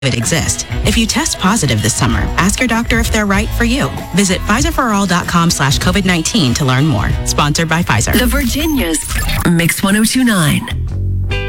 exist. If you test positive this summer, ask your doctor if they're right for you. Visit PfizerForAll.com/COVID-19 to learn more. Sponsored by Pfizer. The Virginias. Mix 1029.